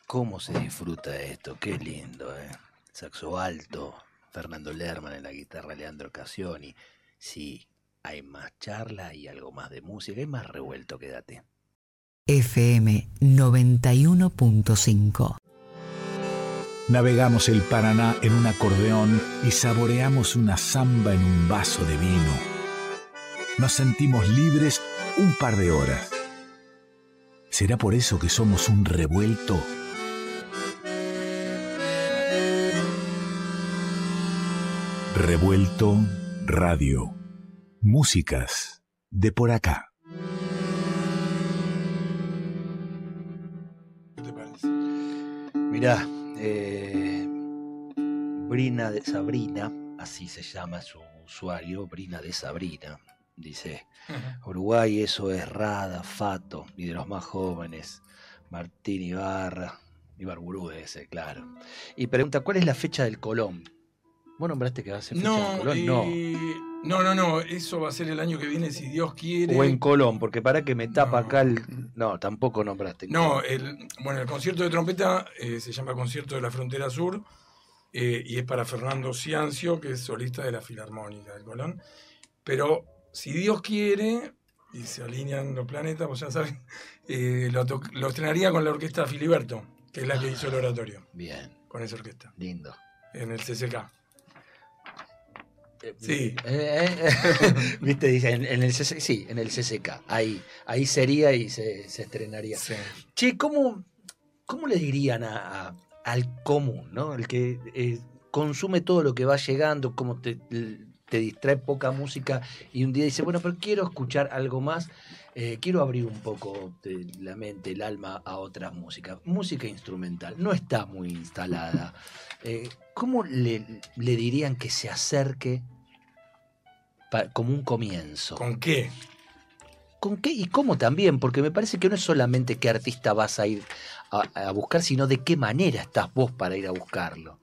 ¿Cómo se disfruta esto? Qué lindo, ¿eh? Saxo alto, Fernando Lerman en la guitarra, Leandro Cassioni. Sí, hay más charla y algo más de música, hay más revuelto, quédate. FM 91.5. Navegamos el Paraná en un acordeón y saboreamos una samba en un vaso de vino. Nos sentimos libres un par de horas. ¿Será por eso que somos un revuelto? Revuelto Radio. Músicas de por acá. ¿Qué te parece? Mirá, Brina de Sabrina, así se llama su usuario, Brina de Sabrina, dice, Uruguay eso es Rada, Fato, y de los más jóvenes, Martín Ibarra, Ibarburú ese, claro. Y pregunta, ¿cuál es la fecha del Colón? ¿Vos nombraste que va a ser fecha del Colón? No, eso va a ser el año que viene, si Dios quiere. O en Colón, porque para que me tapa acá el... No, tampoco nombraste. No, el concierto de trompeta se llama Concierto de la Frontera Sur, y es para Fernando Ciancio, que es solista de la Filarmónica del Colón. Pero si Dios quiere, y se alinean los planetas, pues ya saben, lo estrenaría con la orquesta Filiberto, que es la que hizo el oratorio. Bien. Con esa orquesta. Lindo. En el CCK. Sí. Viste, dice, en el CCK, sí, en el CCK. Ahí sería y se estrenaría. Sí. Che, ¿cómo le dirían al común, ¿no? El que consume todo lo que va llegando, como te distrae poca música y un día dice, bueno, pero quiero escuchar algo más, quiero abrir un poco la mente, el alma a otras músicas. Música instrumental, no está muy instalada. ¿Cómo le dirían que se acerque como un comienzo? ¿Con qué? ¿Con qué y cómo también? Porque me parece que no es solamente qué artista vas a ir a buscar, sino de qué manera estás vos para ir a buscarlo.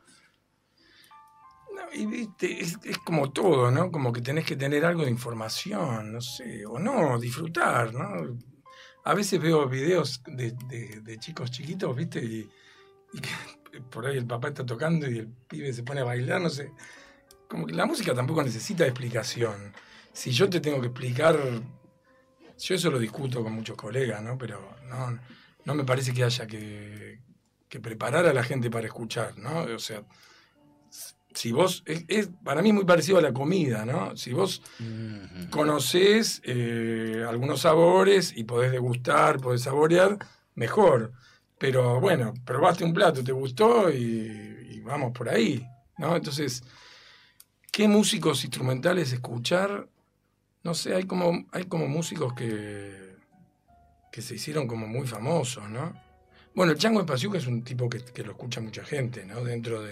No, y viste, es como todo, ¿no? Como que tenés que tener algo de información, no sé, o no, disfrutar, ¿no? A veces veo videos de chicos chiquitos, ¿viste? Y que por ahí el papá está tocando y el pibe se pone a bailar, no sé. Como que la música tampoco necesita explicación. Si yo te tengo que explicar, yo eso lo discuto con muchos colegas, ¿no? Pero no me parece que haya que preparar a la gente para escuchar, ¿no? O sea, si vos, es para mí muy parecido a la comida, ¿no? Si vos conocés algunos sabores y podés degustar, podés saborear, mejor. Pero bueno, probaste un plato, te gustó y vamos por ahí, ¿no? Entonces, ¿qué músicos instrumentales escuchar? No sé, hay como músicos que se hicieron como muy famosos, ¿no? Bueno, el Chango Espasiuca es un tipo que lo escucha mucha gente, ¿no? Dentro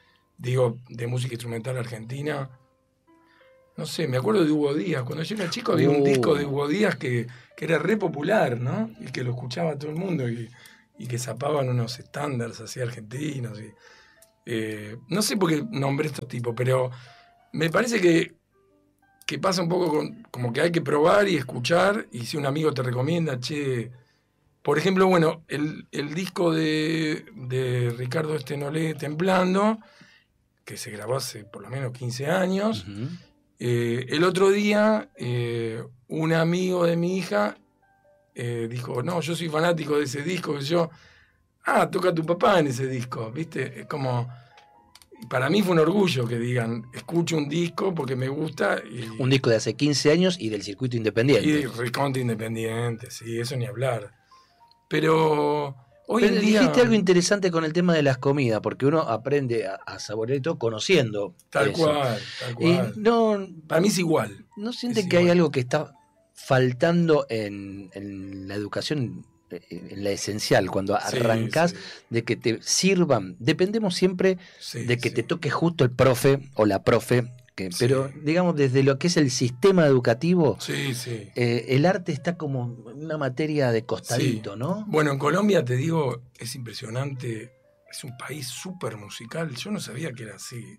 de música instrumental argentina. No sé, me acuerdo de Hugo Díaz. Cuando yo era chico había un disco de Hugo Díaz que era re popular, ¿no? Y que lo escuchaba todo el mundo y que zapaban unos estándares así argentinos. No sé por qué nombré estos tipos, pero me parece que pasa un poco como que hay que probar y escuchar, y si un amigo te recomienda, che... Por ejemplo, bueno, el disco de Ricardo Estenolé, Temblando, que se grabó hace por lo menos 15 años. Uh-huh. El otro día, un amigo de mi hija dijo, no, yo soy fanático de ese disco, que yo, toca tu papá en ese disco, ¿viste? Es como, para mí fue un orgullo que digan, escucho un disco porque me gusta. Un disco de hace 15 años y del circuito independiente. Y recontra independiente, sí, eso ni hablar. Pero hoy en día... Dijiste algo interesante con el tema de las comidas, porque uno aprende a saborear todo conociendo. Tal cual. Para mí es igual. ¿No sienten que hay algo que está faltando en la educación, en la esencial, cuando arrancás, de que te sirvan? Dependemos siempre de que te toque justo el profe o la profe. Pero digamos, desde lo que es el sistema educativo, el arte está como una materia de costadito, ¿no? Bueno, en Colombia, te digo, es impresionante, es un país súper musical, yo no sabía que era así,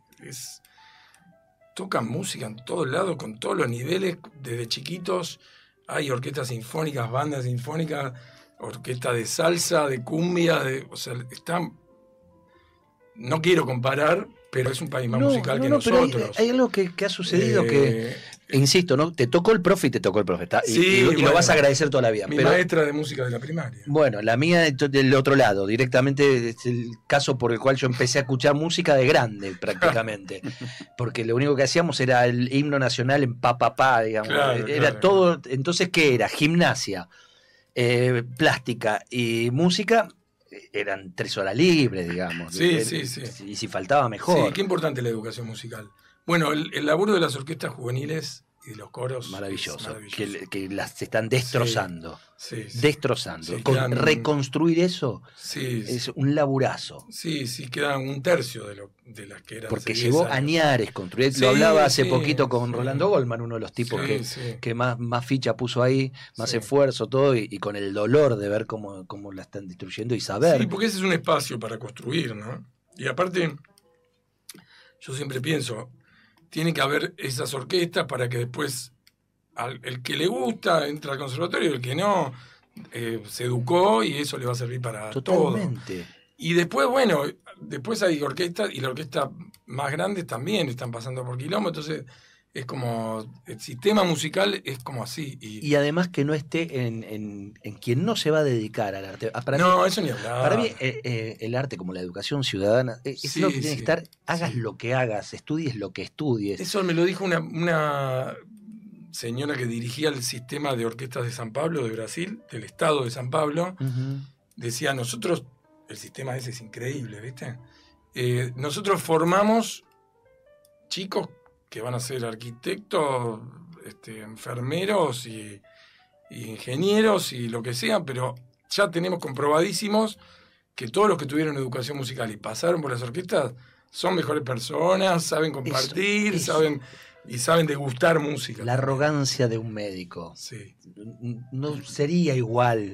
tocan música en todos lados, con todos los niveles, desde chiquitos, hay orquestas sinfónicas, bandas sinfónicas, orquesta de salsa, de cumbia, o sea, no quiero comparar, pero es un país más musical que nosotros. Pero hay algo que ha sucedido que, insisto, ¿no? Te tocó el profe y te tocó el profe. Y bueno, lo vas a agradecer toda la vida. Mi maestra de música de la primaria. Bueno, la mía del otro lado, directamente es el caso por el cual yo empecé a escuchar música de grande, prácticamente. Porque lo único que hacíamos era el himno nacional en pa, digamos. Era todo. Entonces, ¿qué era? Gimnasia, plástica y música. Eran 3 horas libres, digamos. Sí. Y si faltaba, mejor. Sí, qué importante la educación musical. Bueno, el laburo de las orquestas juveniles y de los coros. Maravilloso. Que las están destrozando. Sí. Destrozando. Reconstruir eso es un laburazo. Sí, queda 1/3 de las que eran. Porque llevó añares construir. Lo hablaba hace poquito con Rolando Goldman, uno de los tipos que más ficha puso ahí, más esfuerzo, todo, y con el dolor de ver cómo la están destruyendo y saber. Sí, porque ese es un espacio para construir, ¿no? Y aparte, yo siempre pienso, tiene que haber esas orquestas para que después el que le gusta entra al conservatorio, el que no se educó y eso le va a servir para Totalmente. todo. Y después, bueno, después hay orquestas y las orquestas más grandes también están pasando por quilombo, entonces es como, el sistema musical es como así. Y además que no esté en quien no se va a dedicar al arte. Eso ni hablar. Para mí el arte, como la educación ciudadana, es lo que tiene que estar, hagas lo que hagas, estudies lo que estudies. Eso me lo dijo una señora que dirigía el sistema de orquestas de San Pablo, de Brasil, del estado de San Pablo. Decía, nosotros, el sistema ese es increíble, ¿viste? Nosotros formamos chicos que van a ser arquitectos, enfermeros y ingenieros y lo que sea, pero ya tenemos comprobadísimos que todos los que tuvieron educación musical y pasaron por las orquestas son mejores personas, saben compartir, saben degustar música. La arrogancia de un médico. Sí. No sería igual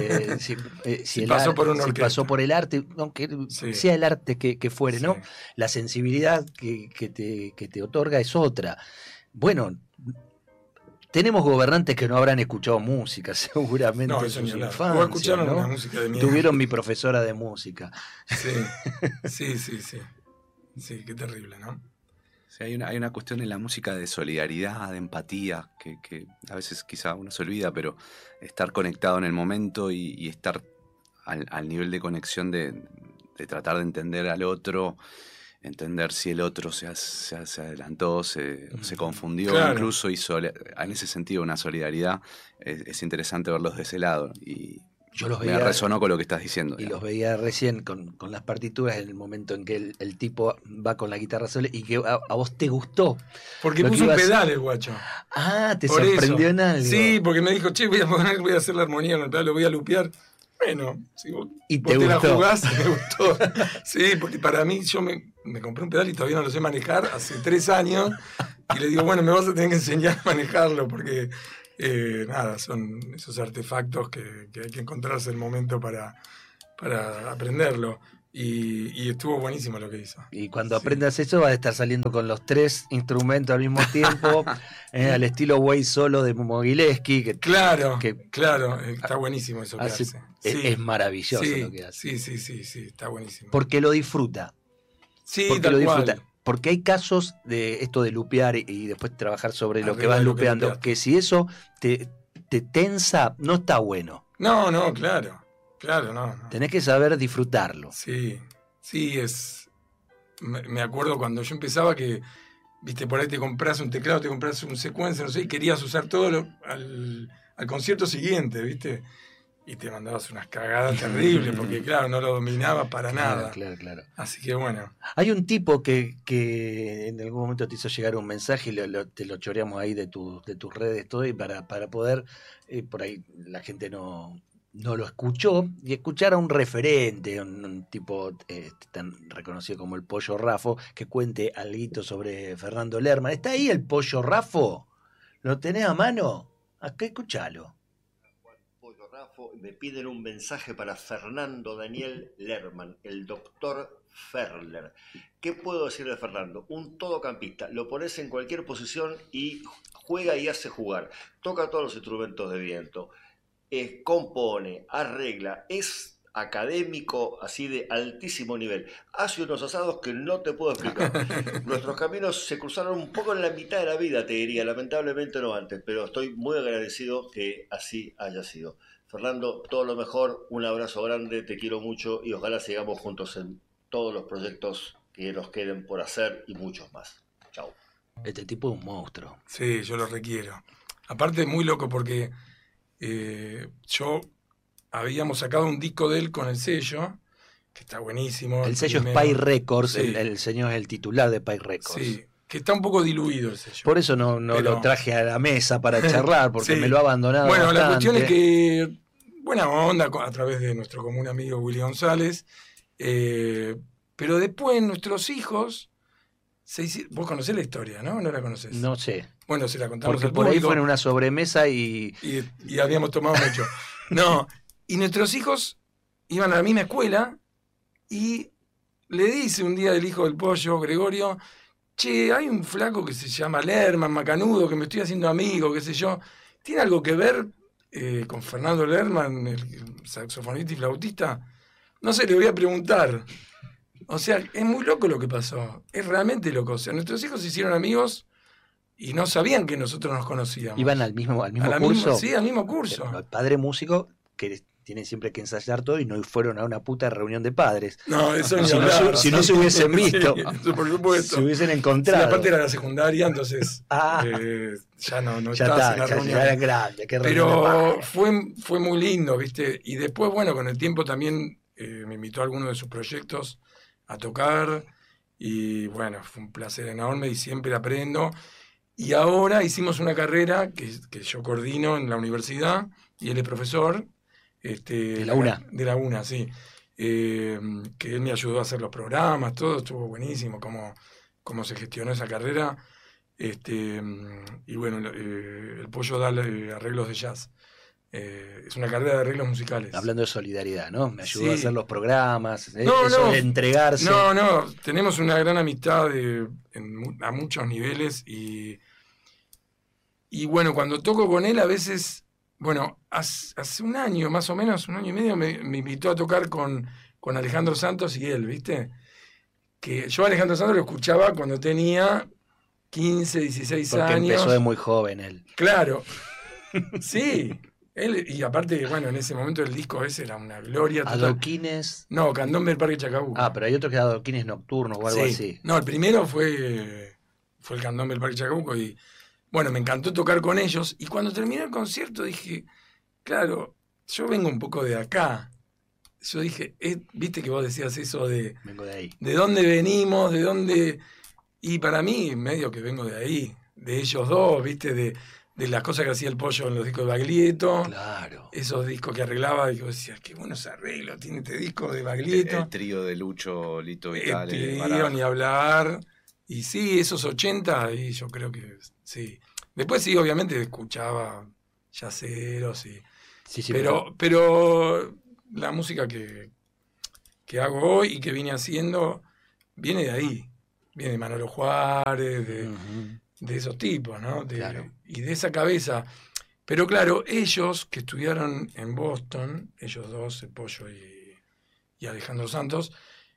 si pasó por una orquesta. Pasó por el arte, aunque sea el arte que fuere, ¿no? La sensibilidad que te otorga es otra. Bueno, tenemos gobernantes que no habrán escuchado música, seguramente, en su infancia. O escucharon una música de mierda. Tuvieron mi profesora de música. Sí, qué terrible, ¿no? Sí, hay una cuestión en la música de solidaridad, de empatía, que a veces quizá uno se olvida, pero estar conectado en el momento y estar al nivel de conexión de tratar de entender al otro, entender si el otro se adelantó, se confundió, incluso hizo en ese sentido una solidaridad. Es interesante verlos de ese lado y yo los veía, me resonó con lo que estás diciendo. Y los veía recién con las partituras en el momento en que el tipo va con la guitarra sola y que a vos te gustó. Porque puso un pedal el guacho. Te sorprendió en algo. Sí, porque me dijo, che, voy a hacer la armonía con el pedal, lo voy a lupear. Bueno, si vos te la jugás, me gustó. Sí, porque para mí, yo me compré un pedal y todavía no lo sé manejar hace 3 años. Y le digo, bueno, me vas a tener que enseñar a manejarlo porque... son esos artefactos que hay que encontrarse el momento para aprenderlo. Y estuvo buenísimo lo que hizo. Y cuando aprendas eso vas a estar saliendo con los 3 instrumentos al mismo tiempo, al estilo Way Solo de Mogilevsky. Claro, está buenísimo eso que hace. Es maravilloso lo que hace. Sí, está buenísimo. Porque lo disfruta. Sí, porque lo disfruta. Porque hay casos de esto de lupear y después trabajar sobre lo que vas lupeando, que si eso te tensa, no está bueno. No, claro, no. Tenés que saber disfrutarlo. Sí, me acuerdo cuando yo empezaba que, viste, por ahí te compras un teclado, te compras un secuencer, no sé, y querías usar todo al concierto siguiente, viste. Y te mandabas unas cagadas terribles, porque claro, no lo dominaba para nada. Claro. Así que bueno. Hay un tipo que en algún momento te hizo llegar un mensaje y te lo choreamos ahí de tus redes, todo, y para poder, por ahí la gente no lo escuchó, y escuchar a un referente, un tipo tan reconocido como el Pollo Raffo, que cuente algo sobre Fernando Lerman. ¿Está ahí el Pollo Raffo? ¿Lo tenés a mano? Acá escuchalo. Me piden un mensaje para Fernando Daniel Lerman, el doctor Ferler. ¿Qué puedo decir de Fernando? Un todocampista. Lo pones en cualquier posición y juega y hace jugar. Toca todos los instrumentos de viento. compone, arregla, es académico así de altísimo nivel. Hace unos asados que no te puedo explicar. Nuestros caminos se cruzaron un poco en la mitad de la vida, te diría, lamentablemente no antes, pero estoy muy agradecido que así haya sido. Fernando, todo lo mejor, un abrazo grande, te quiero mucho y ojalá sigamos juntos en todos los proyectos que nos queden por hacer y muchos más. Chao. Este tipo es un monstruo. Sí, yo lo requiero. Aparte es muy loco porque yo habíamos sacado un disco de él con el sello, que está buenísimo. El sello primero. es Pie Records, Sí. el señor es el titular de Pie Records. Sí, que está un poco diluido el sello. Por eso no Pero- lo traje a la mesa para charlar, porque Sí. me lo ha abandonado Bueno, la bastante. cuestión es que, buena onda a través de nuestro común amigo Willy González, pero después nuestros hijos, vos conocés la historia, ¿no? ¿No la conocés? No sé, Bueno, se la contamos porque al por ahí público fue en una sobremesa y y habíamos tomado mucho. No, y nuestros hijos iban a la misma escuela y le dice un día el hijo del pollo, Gregorio, che, hay un flaco que se llama Lerman, macanudo, que me estoy haciendo amigo, qué sé yo. ¿Tiene algo que ver con Fernando Lerman, el saxofonista y flautista? No sé, le voy a preguntar. O sea, es muy loco lo que pasó. Es realmente loco. O sea, nuestros hijos se hicieron amigos y no sabían que nosotros nos conocíamos. iban al mismo A la curso. misma- sí, al mismo curso. El padre músico que tiene siempre que ensayar todo y no fueron a una puta reunión de padres. No, eso ni Si no hablar. si no se hubiesen visto, Sí, eso por supuesto. se hubiesen Sí, encontrado. aparte era la secundaria, entonces Ah. Ya no ya estás está, en la ya reunión. era grande. Qué reunión de Pero padres. fue muy lindo, ¿viste? Y después, bueno, con el tiempo también me invitó a alguno de sus proyectos a tocar. Y bueno, fue un placer enorme y siempre aprendo. Y ahora hicimos una carrera que yo coordino en la universidad y él es profesor. De la UNA. De la UNA, sí. Que él me ayudó a hacer los programas, todo estuvo buenísimo, cómo se gestionó esa carrera. Y bueno, el pollo da arreglos de jazz. Es una carrera de arreglos musicales. Hablando de solidaridad, ¿no? Me ayudó Sí. a hacer los programas, No, eso no. de entregarse. No, tenemos una gran amistad a muchos niveles y bueno, cuando toco con él a veces, bueno, hace un año más o menos, un año y medio, me invitó a tocar con Alejandro Santos y él, ¿viste? Que yo a Alejandro Santos lo escuchaba cuando tenía 15, 16 Porque años. empezó de muy joven él. Claro, sí. Él, y aparte, bueno, en ese momento el disco ese era una gloria total. Adoquines. No, Candombe del Parque Chacabuco. Ah, pero hay otro que era Adoquines Nocturnos o algo Sí. así. No, el primero fue el Candombe del Parque Chacabuco y bueno, me encantó tocar con ellos y cuando terminé el concierto dije, claro, yo vengo un poco de acá. Yo dije, viste que vos decías eso de Vengo de ahí. dónde venimos, de dónde... Y para mí, medio que vengo de ahí, de ellos dos, viste, de las cosas que hacía el pollo en los discos de Baglietto. Claro. Esos discos que arreglaba, y yo decía, qué buenos arreglos tiene este disco de Baglietto. El trío de Lucho, Lito Vitale, Tío, Baraja. ni hablar. Y sí, esos 80, y yo creo que sí. Después sí, obviamente escuchaba yaceros, Sí, sí, pero la música que hago hoy y que vine haciendo viene de ahí. Viene de Manolo Juárez, Ujú. de esos tipos, ¿no? Claro. Y de esa cabeza. Pero claro, ellos que estudiaron en Boston, ellos dos, el Pollo y Alejandro Santos,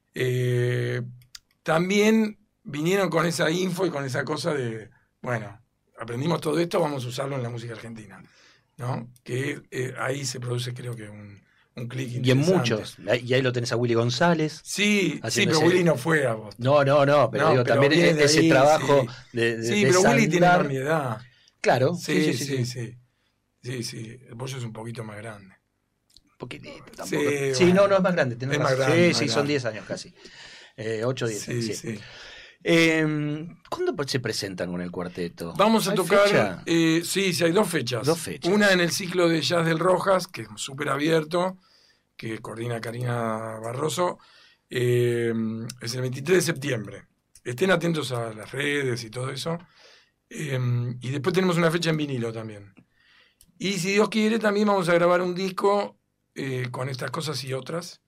también vinieron con esa info y con esa cosa de, bueno, aprendimos todo esto, vamos a usarlo en la música argentina, ¿no? Que ahí se produce, creo que, un clic Y en interesante. muchos. Y ahí lo tenés a Willy González. Sí, haciendo pero ese- Willy no fue a Boston. No, pero No, digo, pero también viene de ese ahí, trabajo sí. de Sí, pero Willy tiene sandar. mi edad. Claro, Sí. Sí, el pollo es un poquito más grande. Un poquitito, tampoco. Sí, Sí, bueno. no es más grande. tenés Es más razón. grande, Sí, más sí, son grande. 10 años casi. 8 o 10 años. Sí, Sí. sí. ¿Cuándo se presentan con el cuarteto? Vamos a ¿Hay tocar, fecha? sí, hay 2 fechas. 2 fechas. Una en el ciclo de Jazz del Rojas, que es súper abierto, que coordina Karina Barroso, es el 23 de septiembre. Estén atentos a las redes y todo eso. Y después tenemos una fecha en vinilo también. Y si Dios quiere, también vamos a grabar un disco con estas cosas y otras.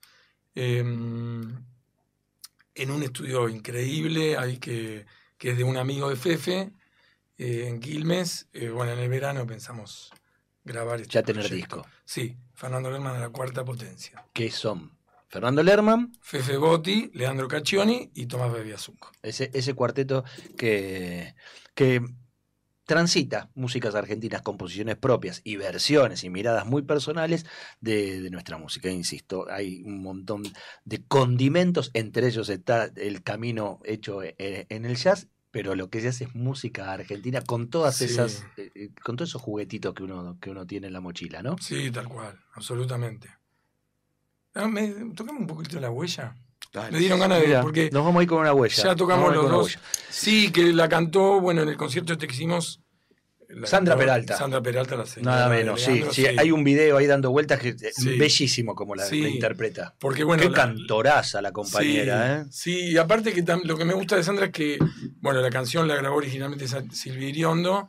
En un estudio increíble, ahí que es de un amigo de Fefe, en Quilmes. Bueno, en el verano pensamos grabar este Ya tener proyecto. disco. Sí, Fernando Lerman a la cuarta potencia. Que son Fernando Lerman, Fefe Botti, Leandro Caccioni y Tomás Bebiasuco. ese cuarteto que transita músicas argentinas, composiciones propias y versiones y miradas muy personales de nuestra música. Insisto, hay un montón de condimentos, entre ellos está el camino hecho en el jazz, pero lo que se hace es música argentina con todas Sí. esas, con todos esos juguetitos que uno tiene en la mochila, ¿no? Sí, tal cual, absolutamente. Tocamos un poquito la huella. Dale. Me dieron ganas de... Mirá, Porque nos vamos a ir con una huella. ya tocamos Nos vamos a ir los con una dos. huella. Sí, que la cantó, bueno, en el concierto este que hicimos. Sandra Peralta. Sandra Peralta, la señora. Nada de menos, sí, Leandro, sí. Hay un video ahí dando vueltas que Sí. bellísimo como la Sí. interpreta. Porque bueno, Qué cantoraza la compañera, sí, sí, y aparte que lo que me gusta de Sandra es que, bueno, la canción la grabó originalmente Silvia Iriondo,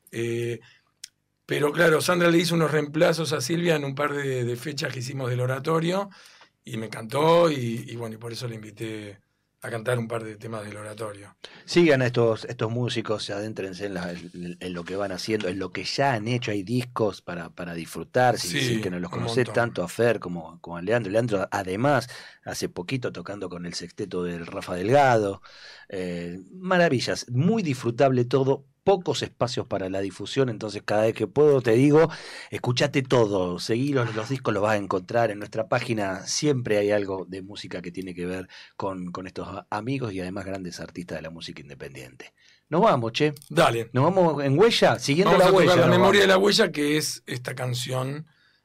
pero claro, Sandra le hizo unos reemplazos a Silvia en un par de fechas que hicimos del oratorio, y me encantó, y bueno, y por eso le invité a cantar un par de temas del oratorio. Sigan a estos músicos, adéntrense en lo que van haciendo, en lo que ya han hecho. Hay discos para disfrutar, Sí, sin que no los un conocés, montón. tanto a Fer como a Leandro. Leandro, además, hace poquito tocando con el sexteto del Rafa Delgado. Maravillas, muy disfrutable todo. Pocos espacios para la difusión, entonces cada vez que puedo te digo, escuchate todo, seguí los discos, los vas a encontrar en nuestra página. Siempre hay algo de música que tiene que ver con estos amigos y además grandes artistas de la música independiente. Nos vamos, che. Dale. Nos vamos en huella, siguiendo Vamos la a huella. tocar La nos memoria de vamos. la huella, que es esta canción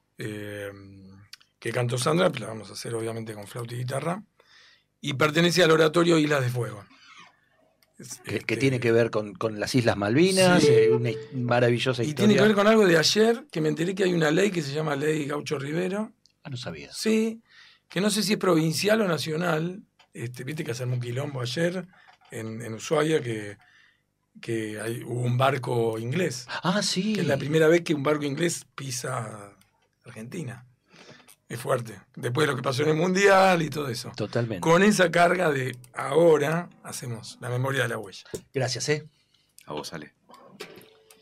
que cantó Sandra, pero la vamos a hacer obviamente con flauta y guitarra, y pertenece al oratorio Islas de Fuego. Que tiene que ver con las Islas Malvinas, Sí. una maravillosa Y historia. tiene que ver con algo de ayer, que me enteré que hay una ley que se llama Ley Gaucho Rivero. Ah, no sabía. Sí, que no sé si es provincial o nacional. Viste que hacen un quilombo ayer en Ushuaia, que hubo un barco inglés. Ah, sí. Que es la primera vez que un barco inglés pisa Argentina. Es fuerte. Después de lo que pasó en el Mundial y todo eso. Totalmente. Con esa carga de ahora hacemos La memoria de la huella. Gracias, A vos, Ale.